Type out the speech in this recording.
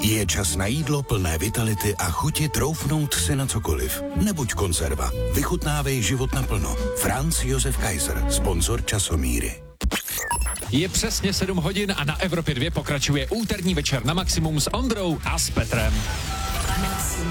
Je čas na jídlo plné vitality a chuti troufnout si na cokoliv. Nebuď konzerva. Vychutnávej život naplno. Franz Josef Kaiser, sponzor Časomíry. Je přesně 7 hodin a na Evropě 2 pokračuje úterní večer na maximum s Ondrou a s Petrem.